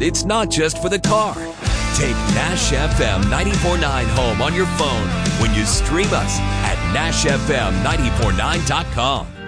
it's not just for the car. Take Nash FM 94.9 home on your phone when you stream us at NashFM949.com.